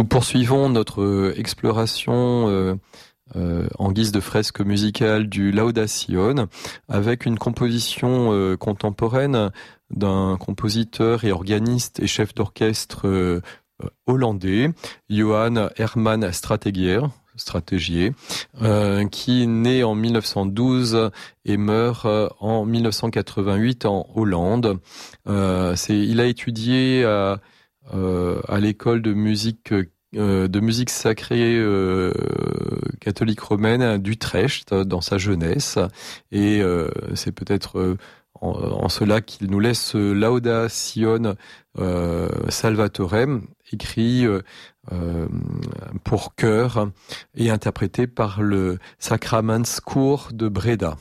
Nous poursuivons notre exploration en guise de fresque musicale du Laudación avec une composition contemporaine d'un compositeur et organiste et chef d'orchestre hollandais, Johan Herman Strategier, qui est né en 1912 et meurt en 1988 en Hollande. Il a étudié à l'école de musique sacrée catholique romaine d'Utrecht dans sa jeunesse, et c'est peut-être en cela qu'il nous laisse ce Laudación Salvatorem, écrit pour chœur et interprété par le Sacramentskoor de Breda.